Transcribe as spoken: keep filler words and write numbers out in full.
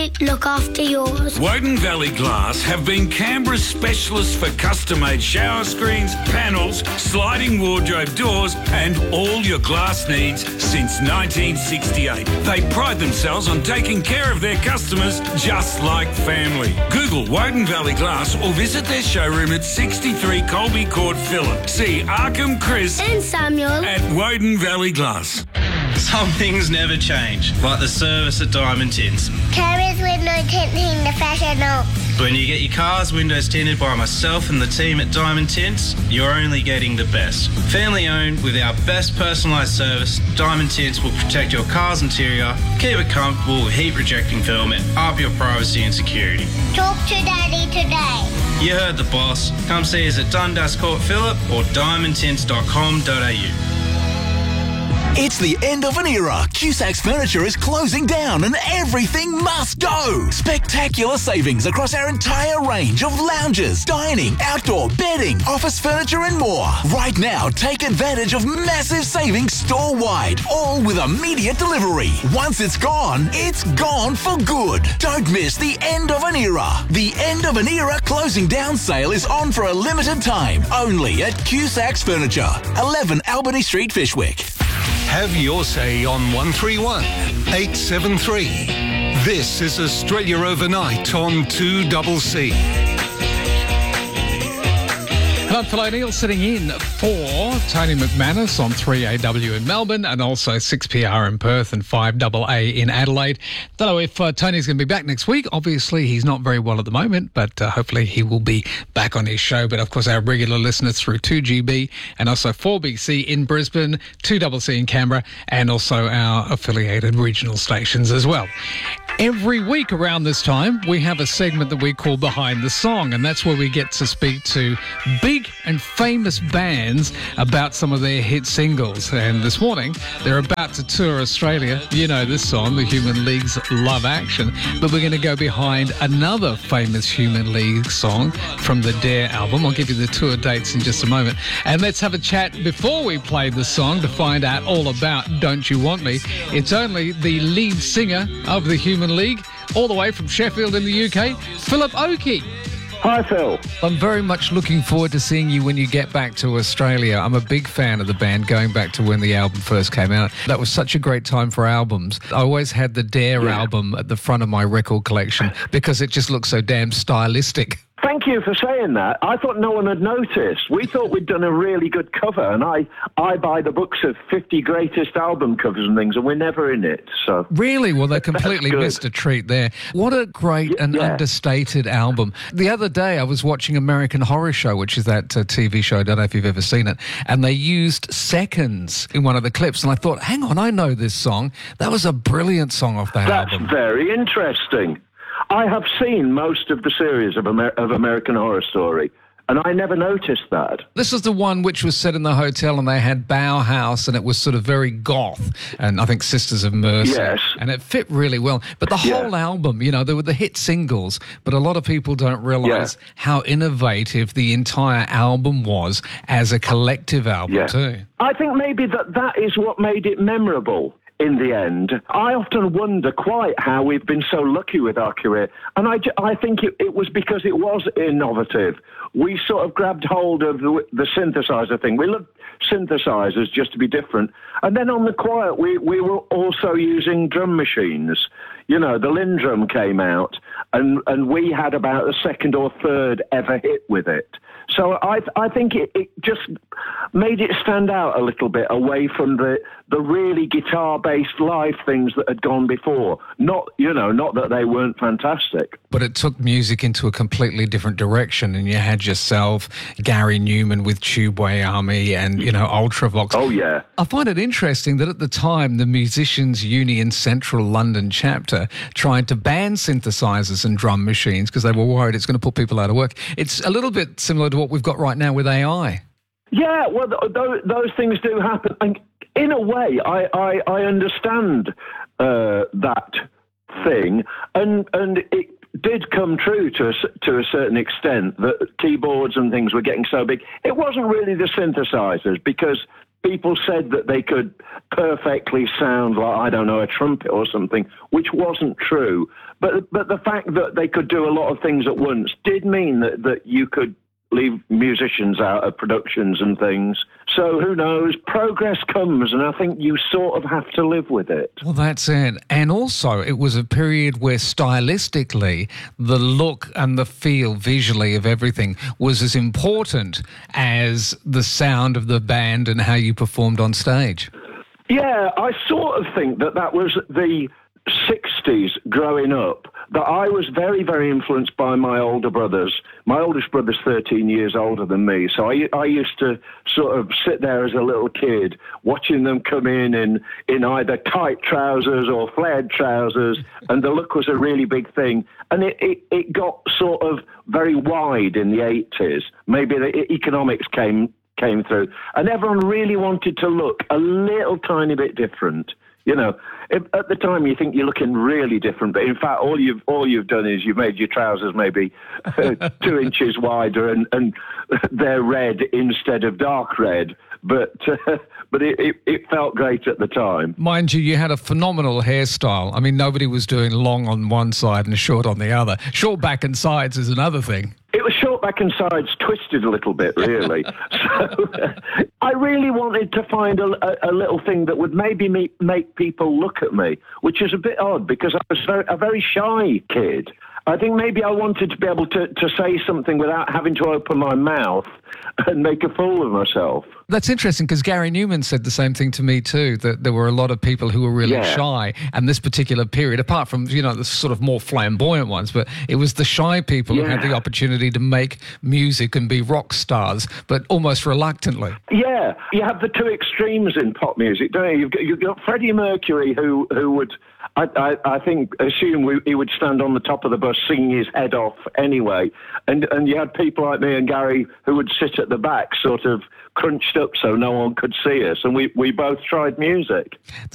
you look after yours. Woden Valley Glass have been Canberra's specialists for custom-made shower screens, panels, sliding wardrobe doors and all your glass needs since nineteen sixty-eight. They pride themselves on taking care of their customers just like family. Google Woden Valley Glass or visit their showroom at sixty-three Colby Court, Phillip. See Arkham, Chris And Samuel at Woden Valley Glass. Some things never change, like the service at Diamond Tints. Carriers window tinting the professional. When you get your car's windows tinted by myself and the team at Diamond Tints, you're only getting the best. Family owned with our best personalised service, Diamond Tints will protect your car's interior, keep it comfortable with heat rejecting film and up your privacy and security. Talk to Daddy today. You heard the boss. Come see us at Dundas Court, Phillip or diamond tints dot com dot a u. It's the end of an era. Cusac's Furniture is closing down and everything must go. Spectacular savings across our entire range of lounges, dining, outdoor, bedding, office furniture and more. Right now, take advantage of massive savings store-wide, all with immediate delivery. Once it's gone, it's gone for good. Don't miss the end of an era. The end of an era closing down sale is on for a limited time, only at Cusac's Furniture, eleven Albany Street, Fishwick. Have your say on one three one eight seven three. This is Australia Overnight on two C C. Hello, Phil O'Neill sitting in for Tony McManus on three A W in Melbourne and also six P R in Perth and five A A in Adelaide. Don't know if uh, Tony's going to be back next week. Obviously, he's not very well at the moment, but uh, hopefully he will be back on his show. But of course, our regular listeners through two G B and also four B C in Brisbane, two C C in Canberra, and also our affiliated regional stations as well. Every week around this time, we have a segment that we call Behind the Song, and that's where we get to speak to big and famous bands about some of their hit singles. And this morning, they're about to tour Australia. You know this song, the Human League's Love Action. But we're going to go behind another famous Human League song from the Dare album. I'll give you the tour dates in just a moment. And let's have a chat before we play the song to find out all about Don't You Want Me. It's only the lead singer of the Human League, all the way from Sheffield in the U K, Philip Oakey. Hi, Phil. I'm very much looking forward to seeing you when you get back to Australia. I'm a big fan of the band going back to when the album first came out. That was such a great time for albums. I always had the Dare yeah. album at the front of my record collection because it just looked so damn stylistic. Thank you for saying that. I thought no one had noticed. We thought we'd done a really good cover, and I, I buy the books of fifty greatest album covers and things, and we're never in it. So really? Well, they completely missed a treat there. What a great yeah, and yeah. understated album. The other day, I was watching American Horror Show, which is that uh, T V show. I don't know if you've ever seen it. And they used Seconds in one of the clips, and I thought, hang on, I know this song. That was a brilliant song off that That's album. That's very interesting. I have seen most of the series of, Amer- of American Horror Story, and I never noticed that. This is the one which was set in the hotel, and they had Bauhaus, and it was sort of very goth, and I think Sisters of Mercy. Yes. And it fit really well. But the whole yeah. album, you know, there were the hit singles, but a lot of people don't realise yeah. how innovative the entire album was as a collective album yeah. too. I think maybe that that is what made it memorable. In the end, I often wonder quite how we've been so lucky with our career. And I, I think it, it was because it was innovative. We sort of grabbed hold of the, the synthesizer thing. We loved synthesizers just to be different. And then on the quiet, we, we were also using drum machines. You know, the Lindrum came out, and, and we had about the second or third ever hit with it. So I I think it, it just made it stand out a little bit away from the, the really guitar-based live things that had gone before. Not, you know, not that they weren't fantastic. But it took music into a completely different direction, and you had yourself, Gary Newman with Tubeway Army and, you know, Ultravox. Oh, yeah. I find it interesting that at the time, the Musicians Union Central London chapter tried to ban synthesizers and drum machines because they were worried it's going to put people out of work. It's a little bit similar to what we've got right now with A I. Yeah, well, th- th- those things do happen. And in a way, I, I, I understand uh, that thing, and and it did come true to a, to a certain extent that keyboards and things were getting so big. It wasn't really the synthesizers, because people said that they could perfectly sound like, I don't know, a trumpet or something, which wasn't true. But but the fact that they could do a lot of things at once did mean that, that you could leave musicians out of productions and things. So who knows? Progress comes, and I think you sort of have to live with it. Well, that's it. And also, it was a period where stylistically, the look and the feel visually of everything was as important as the sound of the band and how you performed on stage. Yeah, I sort of think that that was the sixties growing up, that I was very, very influenced by my older brothers. My oldest brother's thirteen years older than me, so I, I used to sort of sit there as a little kid watching them come in, in in either tight trousers or flared trousers, and the look was a really big thing. And it, it, it got sort of very wide in the eighties. Maybe the economics came came through, and everyone really wanted to look a little tiny bit different. You know, at the time you think you're looking really different, but in fact all you've all you've done is you've made your trousers maybe uh, two inches wider, and, and they're red instead of dark red. But uh, but it, it, it felt great at the time. Mind you, you had a phenomenal hairstyle. I mean, nobody was doing long on one side and short on the other. Short back and sides is another thing. It was short back and sides twisted a little bit, really. So uh, I really wanted to find a, a, a little thing that would maybe me, make people look at me, which is a bit odd because I was very, a very shy kid. I think maybe I wanted to be able to, to say something without having to open my mouth and make a fool of myself. That's interesting because Gary Newman said the same thing to me too, that there were a lot of people who were really Yeah. shy. And this particular period, apart from, you know, the sort of more flamboyant ones, but it was the shy people who had Yeah. the opportunity to make music and be rock stars, but almost reluctantly. Yeah, you have the two extremes in pop music, don't you? You've got, you've got Freddie Mercury, who who would, I, I, I think, assume we, he would stand on the top of the bus singing his head off anyway, and and you had people like me and Gary who would sit at the back, sort of crunched up so no one could see us, and we, we both tried music.